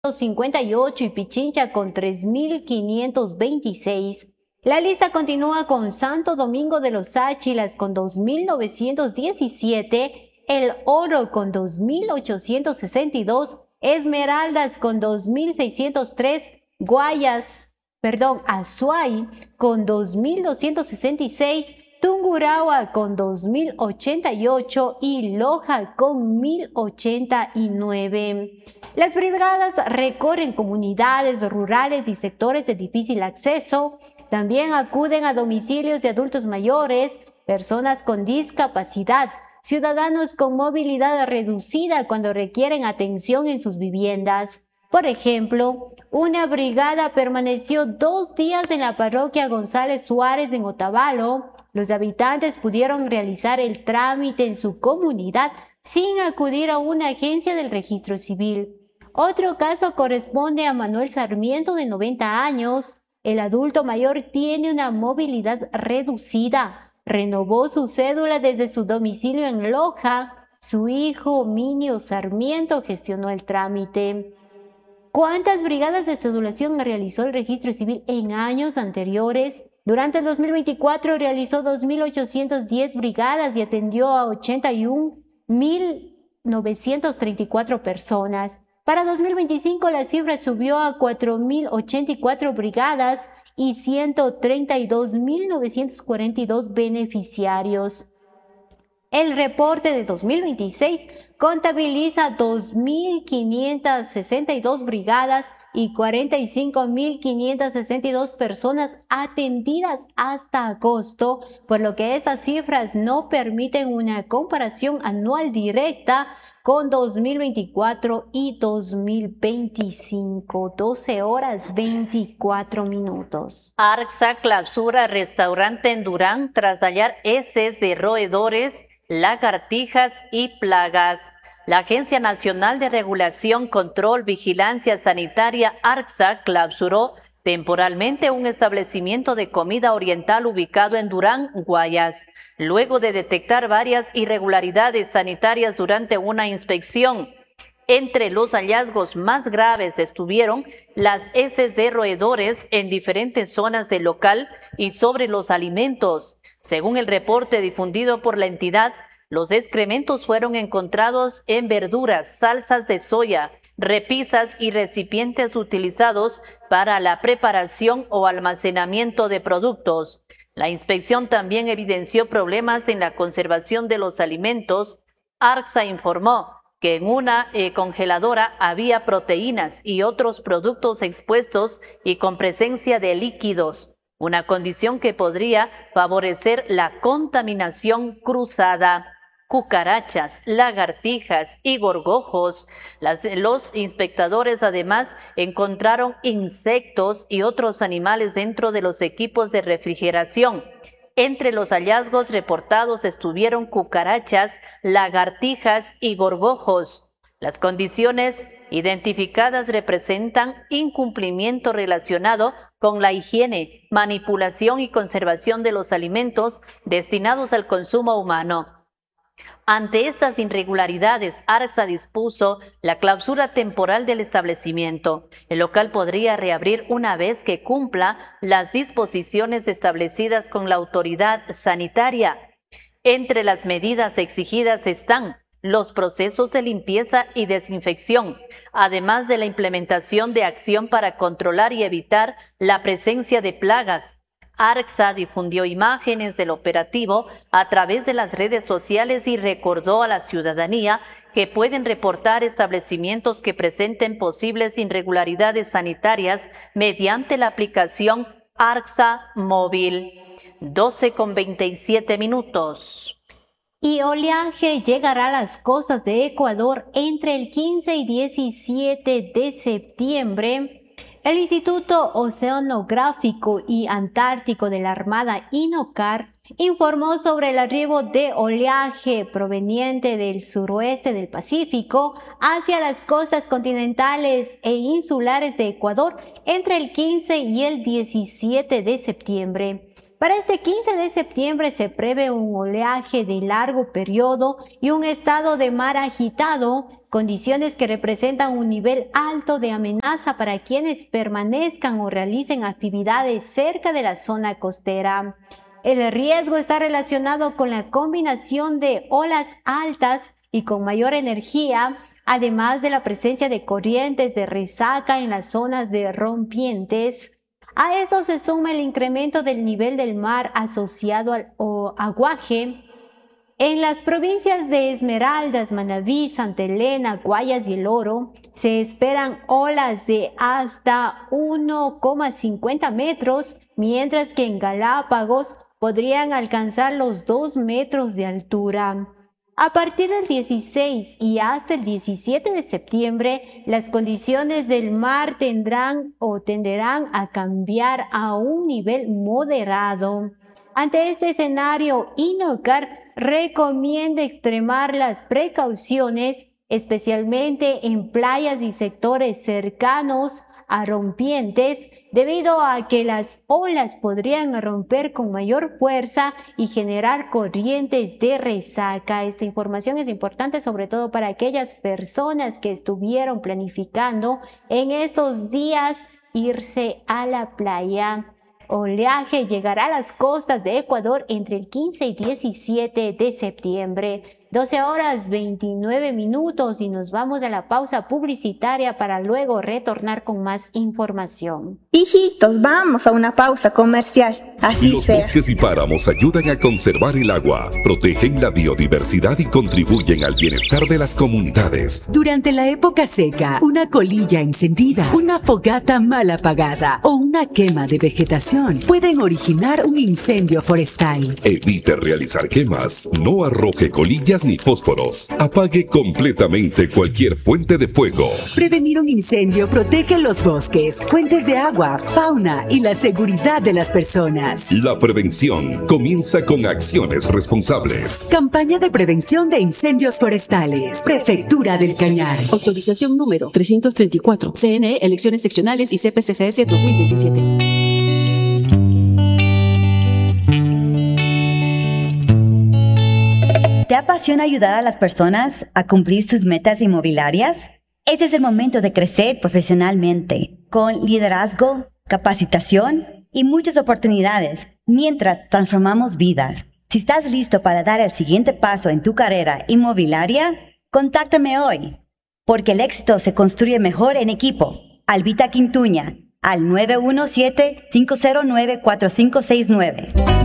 3.458 y Pichincha con 3.526. La lista continúa con Santo Domingo de los Áchilas con 2.917, El Oro con 2.862, Esmeraldas con 2.603, Azuay con 2.266, Tungurahua con 2.088 y Loja con 1.089. Las brigadas recorren comunidades rurales y sectores de difícil acceso. También acuden a domicilios de adultos mayores, personas con discapacidad, ciudadanos con movilidad reducida cuando requieren atención en sus viviendas. Por ejemplo, una brigada permaneció 2 días en la parroquia González Suárez en Otavalo. Los habitantes pudieron realizar el trámite en su comunidad sin acudir a una agencia del registro civil. Otro caso corresponde a Manuel Sarmiento, de 90 años. El adulto mayor tiene una movilidad reducida. Renovó su cédula desde su domicilio en Loja. Su hijo, Minio Sarmiento, gestionó el trámite. ¿Cuántas brigadas de cedulación realizó el registro civil en años anteriores? Durante el 2024 realizó 2.810 brigadas y atendió a 81.934 personas. Para 2025 la cifra subió a 4.084 brigadas y 132.942 beneficiarios. El reporte de 2026 contabiliza 2.562 brigadas y 45.562 personas atendidas hasta agosto, por lo que estas cifras no permiten una comparación anual directa con 2024 y 2025. 12 horas 24 minutos. ARCSA clausura restaurante en Durán tras hallar heces de roedores, lagartijas y plagas. La Agencia Nacional de Regulación, Control, Vigilancia Sanitaria, ARCSA, clausuró temporalmente un establecimiento de comida oriental ubicado en Durán, Guayas, luego de detectar varias irregularidades sanitarias durante una inspección. Entre los hallazgos más graves estuvieron las heces de roedores en diferentes zonas del local y sobre los alimentos. Según el reporte difundido por la entidad, los excrementos fueron encontrados en verduras, salsas de soya, repisas y recipientes utilizados para la preparación o almacenamiento de productos. La inspección también evidenció problemas en la conservación de los alimentos. ARCSA informó que en una congeladora había proteínas y otros productos expuestos y con presencia de líquidos, una condición que podría favorecer la contaminación cruzada. Cucarachas, lagartijas y gorgojos. Los inspectores además encontraron insectos y otros animales dentro de los equipos de refrigeración. Entre los hallazgos reportados estuvieron cucarachas, lagartijas y gorgojos. Las condiciones identificadas representan incumplimiento relacionado con la higiene, manipulación y conservación de los alimentos destinados al consumo humano. Ante estas irregularidades, ARCSA dispuso la clausura temporal del establecimiento. El local podría reabrir una vez que cumpla las disposiciones establecidas con la autoridad sanitaria. Entre las medidas exigidas están los procesos de limpieza y desinfección, además de la implementación de acción para controlar y evitar la presencia de plagas. ARCSA difundió imágenes del operativo a través de las redes sociales y recordó a la ciudadanía que pueden reportar establecimientos que presenten posibles irregularidades sanitarias mediante la aplicación ARCSA Móvil. 12:27. Y oleaje llegará a las costas de Ecuador entre el 15 y 17 de septiembre. El Instituto Oceanográfico y Antártico de la Armada INOCAR informó sobre el arribo de oleaje proveniente del suroeste del Pacífico hacia las costas continentales e insulares de Ecuador entre el 15 y el 17 de septiembre. Para este 15 de septiembre se prevé un oleaje de largo periodo y un estado de mar agitado, condiciones que representan un nivel alto de amenaza para quienes permanezcan o realicen actividades cerca de la zona costera. El riesgo está relacionado con la combinación de olas altas y con mayor energía, además de la presencia de corrientes de resaca en las zonas de rompientes. A esto se suma el incremento del nivel del mar asociado al aguaje. En las provincias de Esmeraldas, Manabí, Santa Elena, Guayas y El Oro se esperan olas de hasta 1,50 metros, mientras que en Galápagos podrían alcanzar los 2 metros de altura. A partir del 16 y hasta el 17 de septiembre, las condiciones del mar tenderán a cambiar a un nivel moderado. Ante este escenario, INOCAR recomienda extremar las precauciones, especialmente en playas y sectores cercanos a rompientes, debido a que las olas podrían romper con mayor fuerza y generar corrientes de resaca. Esta información es importante sobre todo para aquellas personas que estuvieron planificando en estos días irse a la playa. Oleaje llegará a las costas de Ecuador entre el 15 y 17 de septiembre. 12 horas 29 minutos y nos vamos a la pausa publicitaria para luego retornar con más información. Hijitos, vamos a una pausa comercial. Así Los sea. bosques y páramos ayudan a conservar el agua, protegen la biodiversidad y contribuyen al bienestar de las comunidades. Durante la época seca, una colilla encendida, una fogata mal apagada o una quema de vegetación pueden originar un incendio forestal. Evite realizar quemas, no arroje colillas ni fósforos, apague completamente cualquier fuente de fuego. Prevenir un incendio protege los bosques, fuentes de agua, fauna y la seguridad de las personas. La prevención comienza con acciones responsables. Campaña de prevención de incendios forestales. Prefectura del Cañar. Autorización número 334. CNE, elecciones seccionales y CPCCS 2027. ¿Te apasiona ayudar a las personas a cumplir sus metas inmobiliarias? Este es el momento de crecer profesionalmente, con liderazgo, capacitación y muchas oportunidades, mientras transformamos vidas. Si estás listo para dar el siguiente paso en tu carrera inmobiliaria, contáctame hoy, porque el éxito se construye mejor en equipo. Albita Quintuña, al 917-509-4569.